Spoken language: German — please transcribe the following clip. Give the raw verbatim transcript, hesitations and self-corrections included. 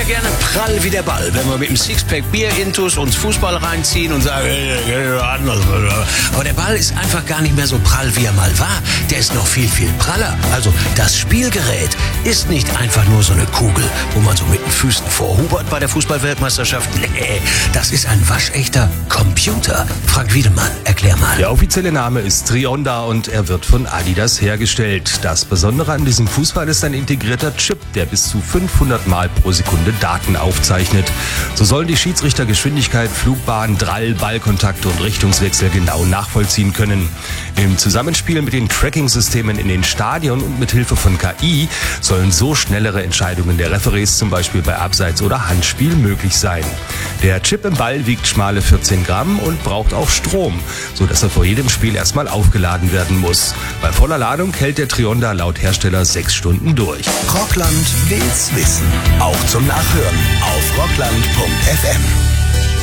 gerne prall wie der Ball, wenn wir mit einem Sixpack Bier intus uns Fußball reinziehen und sagen, hey, anders. Aber der Ball ist einfach gar nicht mehr so prall, wie er mal war. Der ist noch viel, viel praller. Also das Spielgerät ist nicht einfach nur so eine Kugel, wo man so mit den Füßen vorhubert bei der Fußballweltmeisterschaft. Nee, das ist ein waschechter Computer. Frank Wiedemann, erklär mal. Der offizielle Name ist Trionda und er wird von Adidas hergestellt. Das Besondere an diesem Fußball ist ein integrierter Chip, der bis zu fünfhundert Mal pro Sekunde Daten aufzeichnet. So sollen die Schiedsrichter Geschwindigkeit, Flugbahn, Drall, Ballkontakte und Richtungswechsel genau nachvollziehen können. Im Zusammenspiel mit den Tracking-Systemen in den Stadien und mit Hilfe von K I sollen so schnellere Entscheidungen der Referees zum Beispiel bei Abseits- oder Handspiel möglich sein. Der Chip im Ball wiegt schmale vierzehn Gramm und braucht auch Strom, sodass er vor jedem Spiel erstmal aufgeladen werden muss. Bei voller Ladung hält der Trionda laut Hersteller sechs Stunden durch. Rockland will's wissen. Auch zum Nachhören auf rockland punkt f m.